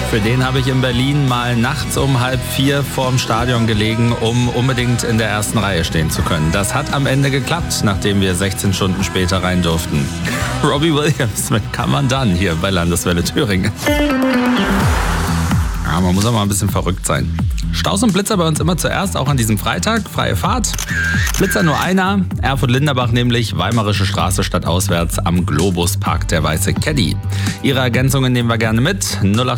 Für den habe ich in Berlin mal nachts um 3:30 vorm Stadion gelegen, um unbedingt in der ersten Reihe stehen zu können. Das hat am Ende geklappt, nachdem wir 16 Stunden später rein durften. Robbie Williams mit Come Undone hier bei Landeswelle Thüringen. Ja, man muss auch mal ein bisschen verrückt sein. Staus und Blitzer bei uns immer zuerst, auch an diesem Freitag. Freie Fahrt. Blitzer nur einer. Erfurt-Linderbach nämlich. Weimarische Straße stadtauswärts am Globus Park der Weiße Caddy. Ihre Ergänzungen nehmen wir gerne mit.